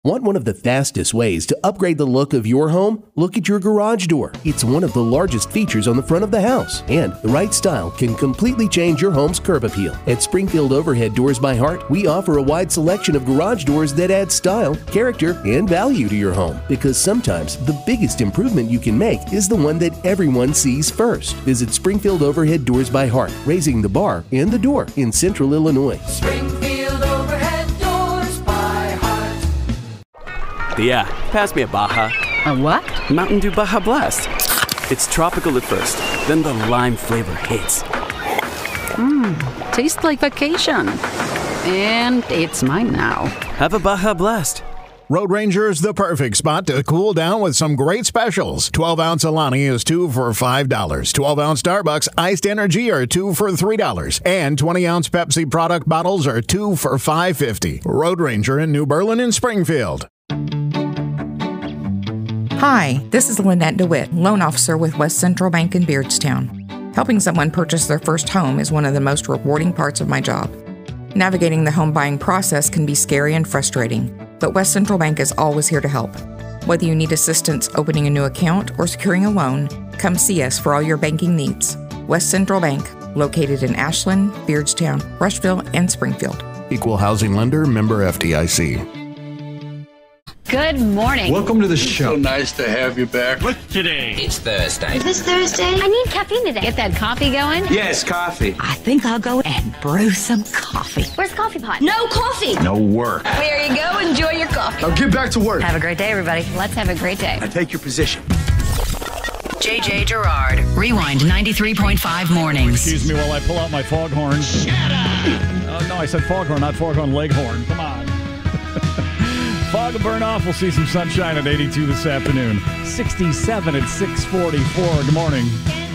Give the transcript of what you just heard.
Want one of the fastest ways to upgrade the look of your home? Look at your garage door. It's one of the largest features on the front of the house, and the right style can completely change your home's curb appeal. At Springfield Overhead Doors by Heart, we offer a wide selection of garage doors that add style, character, and value to your home, because sometimes the biggest improvement you can make is the one that everyone sees first. Visit Springfield Overhead Doors by Heart, raising the bar and the door in Central Illinois. Springfield Overhead Doors by Heart. Yeah, pass me a Baja. A what? Mountain Dew Baja Blast. It's tropical at first, then the lime flavor hits. Tastes like vacation. And it's mine now. Have a Baja Blast. Road Ranger's the perfect spot to cool down with some great specials. 12-ounce Alani is 2 for $5. 12-ounce Starbucks Iced Energy are 2 for $3. And 20-ounce Pepsi product bottles are 2 for $5.50. Road Ranger in New Berlin and Springfield. Hi, this is Lynette DeWitt, loan officer with West Central Bank in Beardstown. Helping someone purchase their first home is one of the most rewarding parts of my job. Navigating the home buying process can be scary and frustrating, but West Central Bank is always here to help. Whether you need assistance opening a new account or securing a loan, come see us for all your banking needs. West Central Bank, located in Ashland, Beardstown, Rushville, and Springfield. Equal housing lender, member FDIC. Good morning. Welcome to the show. So nice to have you back. What's today? It's Thursday. Is this Thursday? I need caffeine today. Get that coffee going? Yes, coffee. I think I'll go and brew some coffee. Where's the coffee pot? No coffee. No work. There you go. Enjoy your coffee. Now get back to work. Have a great day, everybody. Let's have a great day. Now take your position. JJ Gerard. Rewind 93.5 mornings. Excuse me while I pull out my foghorn. Shut up! No, I said foghorn, not foghorn, leghorn. Come on. Fog will burn off. We'll see some sunshine at 82 this afternoon. 67 at 6:44. Good morning.